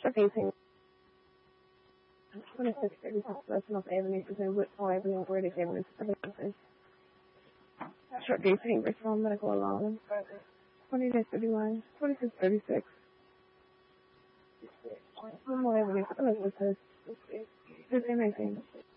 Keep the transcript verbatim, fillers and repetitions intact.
eighteen. twenty-six thirty-six West North Avenue, between Whitmore Avenue and British Avenue. Short eighteen, Bristol Medical Alone. twenty-six thirty-one, twenty-six thirty-six. Whitmore Avenue, Elizabeth. fifteen eighteen.